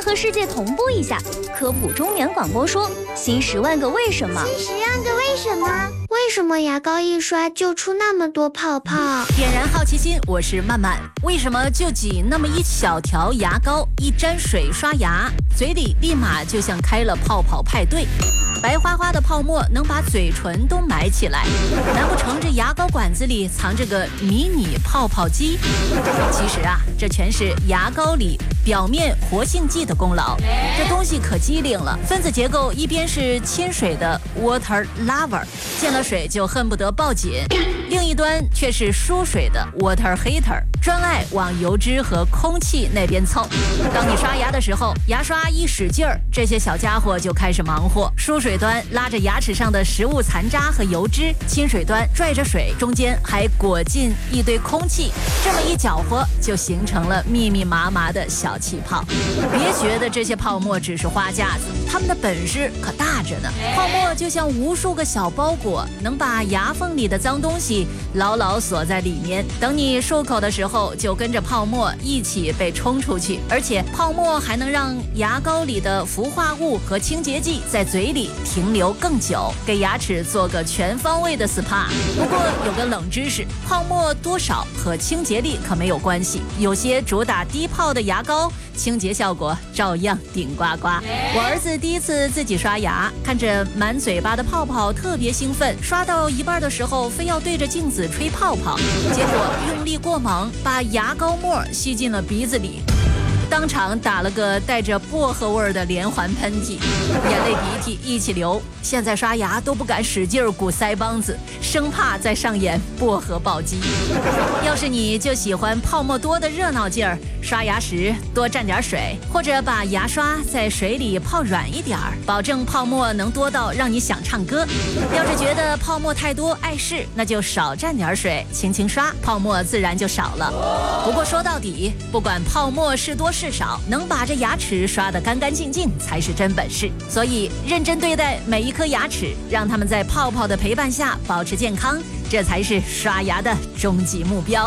和世界同步一下，科普中原广播说新10万个为什么。 新10万个为什么？为什么牙膏一刷就出那么多泡泡？ 点燃好奇心，我是曼曼。为什么就挤那么一小条牙膏，一沾水刷牙，嘴里立马就像开了泡泡派对？白花花的泡沫能把嘴唇都埋起来，难不成这牙膏管子里藏着个迷你泡泡机？其实啊，这全是牙膏里表面活性剂的功劳。这东西可机灵了，分子结构一边是亲水的 water lover， 见了水就恨不得抱紧，另一端却是疏水的 water hater， 专爱往油脂和空气那边凑。当你刷牙的时候，牙刷一使劲儿，这些小家伙就开始忙活。疏水端拉着牙齿上的食物残渣和油脂，亲水端拽着水，中间还裹进一堆空气，这么一搅和就形成了密密麻麻的小气泡。别觉得这些泡沫只是花架子，它们的本事可大着呢。泡沫就像无数个小包裹，能把牙缝里的脏东西牢牢锁在里面，等你漱口的时候就跟着泡沫一起被冲出去。而且泡沫还能让牙膏里的氟化物和清洁剂在嘴里停留更久，给牙齿做个全方位的 SPA。 不过有个冷知识，泡沫多少和清洁力可没有关系，有些主打低泡的牙膏清洁效果照样顶呱呱。我儿子第一次自己刷牙，看着满嘴巴的泡泡特别兴奋，刷到一半的时候非要对着镜子吹泡泡，结果用力过猛，把牙膏沫吸进了鼻子里，当场打了个带着薄荷味的连环喷嚏，眼泪鼻涕一起流。现在刷牙都不敢使劲鼓腮帮子，生怕再上演薄荷暴击。要是你就喜欢泡沫多的热闹劲儿，刷牙时多蘸点水，或者把牙刷在水里泡软一点儿，保证泡沫能多到让你想唱歌。要是觉得泡沫太多碍事，那就少蘸点水，轻轻刷，泡沫自然就少了。不过说到底，不管泡沫是多是少，能把这牙齿刷得干干净净才是真本事。所以认真对待每一颗牙齿，让它们在泡泡的陪伴下保持健康，这才是刷牙的终极目标。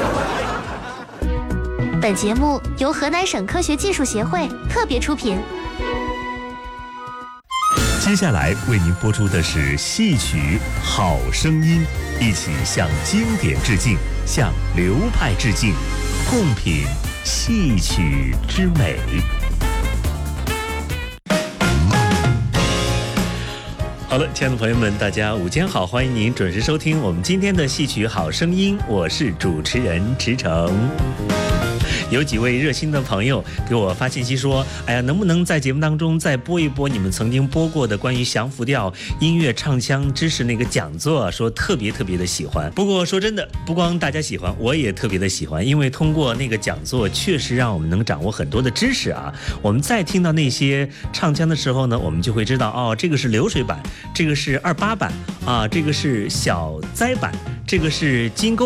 本节目由河南省科学技术协会特别出品。 接下来为您播出的是戏曲好声音，一起向经典致敬，向流派致敬，共品戏曲之美。好了，亲爱的朋友们，大家午间好，欢迎您准时收听我们今天的戏曲好声音，我是主持人池诚。有几位热心的朋友给我发信息说，哎呀，能不能在节目当中再播一播你们曾经播过的关于降服调音乐唱腔知识那个讲座，说特别的喜欢。不过说真的，不光大家喜欢，我也特别的喜欢，因为通过那个讲座确实让我们能掌握很多的知识啊。我们再听到那些唱腔的时候呢，我们就会知道，哦，这个是流水版，这个是28版啊，这个是小栽版，这个是金钩